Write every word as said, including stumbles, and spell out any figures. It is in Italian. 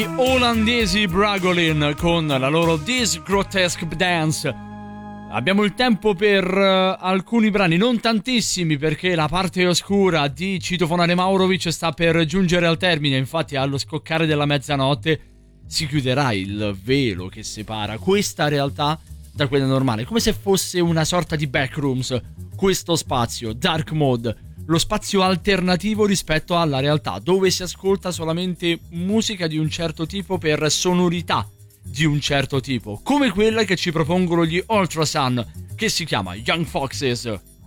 olandesi Bragolin con la loro This Grotesque Dance. Abbiamo il tempo per uh, alcuni brani, non tantissimi, perché la parte oscura di Citofonare Maurovic sta per giungere al termine. Infatti allo scoccare della mezzanotte si chiuderà il velo che separa questa realtà da quella normale, come se fosse una sorta di backrooms, questo spazio, dark mode, lo spazio alternativo rispetto alla realtà, dove si ascolta solamente musica di un certo tipo per sonorità di un certo tipo, come quella che ci propongono gli Ultrasun, che si chiama Young Foxes.